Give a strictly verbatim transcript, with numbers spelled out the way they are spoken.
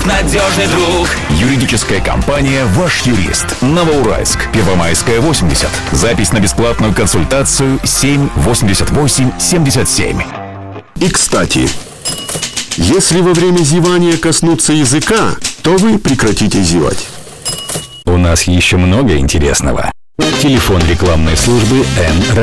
надежный друг. Юридическая компания «Ваш юрист». Новоуральск, Первомайская, восемьдесят. Запись на бесплатную консультацию семь восемьдесят восемь семьдесят семь. И, кстати, если во время зевания коснуться языка, то вы прекратите зевать. У нас еще много интересного. Телефон рекламной службы Н.